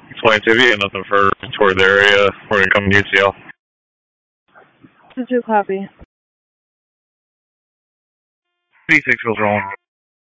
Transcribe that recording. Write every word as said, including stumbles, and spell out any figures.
Explain to you, nothing further toward the area. We're going to come to U C L. two two copy. D six was wrong.